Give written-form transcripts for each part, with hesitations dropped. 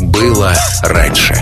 было раньше.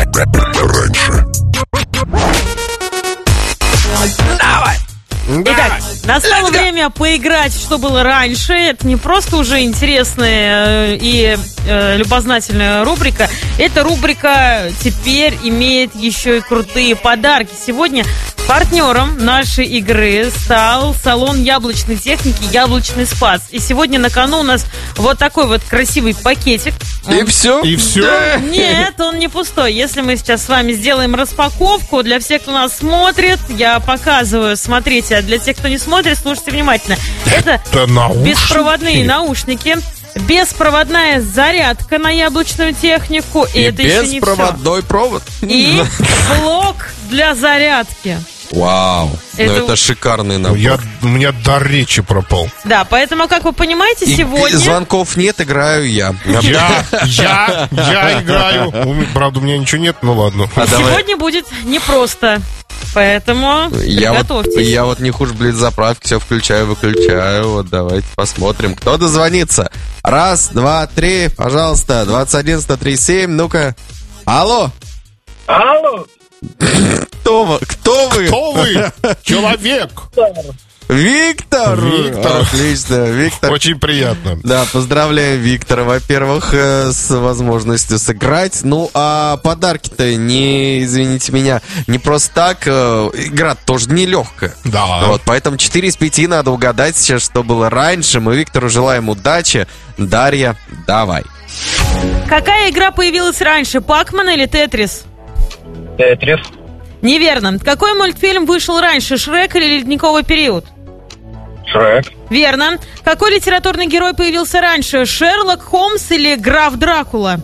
Давай! Итак, настало время поиграть, что было раньше. Это не просто уже интересная и любознательная рубрика. Эта рубрика теперь имеет еще и крутые подарки. Сегодня партнером нашей игры стал салон яблочной техники «Яблочный спас». И сегодня на кону у нас вот такой вот красивый пакетик. И все? И все? Да, нет, он не пустой. Если мы сейчас с вами сделаем распаковку, для всех, кто нас смотрит, я показываю, смотрите, а для тех, кто не смотрит, слушайте внимательно. Это наушники? Беспроводные наушники, беспроводная зарядка на яблочную технику. И это еще не все. Беспроводной провод. И блок для зарядки. Вау, это шикарный набор. У меня дар речи пропал. Да, поэтому, как вы понимаете, сегодня... Звонков нет, играю я. Я играю. Правда, у меня ничего нет, ну ладно. Сегодня будет непросто. Поэтому готовьтесь. Я вот не хуже блиц-заправки, все включаю-выключаю. Вот давайте посмотрим, кто дозвонится. 1, 2, 3, пожалуйста, 21-137, ну-ка. Алло. Кто вы? Кто вы? Человек. Виктор! Отлично, Виктор. Очень приятно. Да, поздравляю Виктора, во-первых, с возможностью сыграть. Ну, а подарки-то, извините меня, не просто так. Игра тоже нелегкая. Да. Вот, поэтому 4 из 5 надо угадать сейчас, что было раньше. Мы Виктору желаем удачи. Дарья, давай. Какая игра появилась раньше, Пакман или Тетрис? Тетрис. Неверно. Какой мультфильм вышел раньше, Шрек или Ледниковый период? Шрек. Верно. Какой литературный герой появился раньше, Шерлок Холмс или граф Дракула?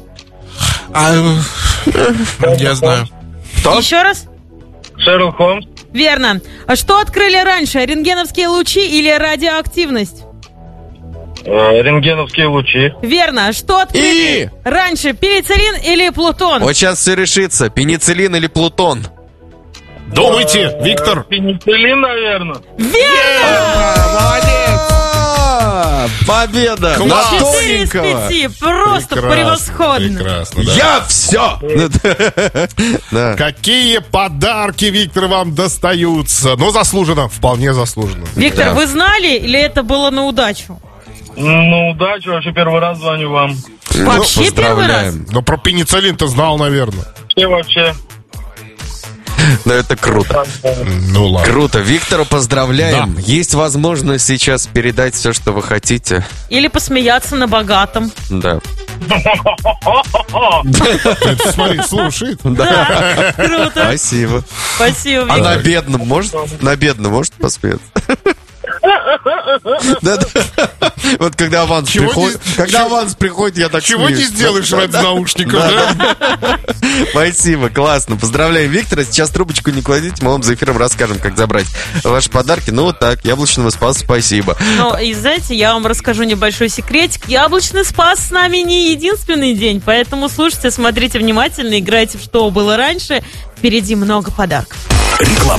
Я знаю. Кто? Еще раз? Шерлок Холмс. Верно. А что открыли раньше, рентгеновские лучи или радиоактивность? Рентгеновские лучи. Верно. Что открыли раньше, пенициллин или Плутон? Вот сейчас все решится. Пенициллин или Плутон? Думайте, Виктор. Пенициллин, наверное. Верно! Молодец! Победа! На 4 из тоненького! 5. Просто превосходно. Прекрасно, да. Я все! Да. Какие подарки, Виктор, вам достаются? Ну, заслуженно, вполне заслуженно. Виктор, Да. вы знали или это было на удачу? Ну, удачи, вообще первый раз звоню вам. Вообще первый раз? Поздравляем. Но про пенициллин-то знал, наверное. Вообще. Ну, это круто. Ну, ладно. Круто. Виктору поздравляем. Да. Есть возможность сейчас передать все, что вы хотите. Или посмеяться на богатом? Да. Это, смотри, слушает. Да, круто. Спасибо. Спасибо, А Виктор. на бедном может? На бедном может посмеяться? Да. Вот когда аванс приходит, я так Чего смеюсь. не сделаешь ради наушников, да? Спасибо, классно. Поздравляем Виктора. Сейчас трубочку не кладите, мы вам за эфиром расскажем, как забрать ваши подарки. Ну вот так, Яблочного спаса спасибо. Ну, и знаете, я вам расскажу небольшой секретик. Яблочный спас с нами не единственный день, поэтому слушайте, смотрите внимательно, играйте в «Что было раньше». Впереди много подарков. Реклама.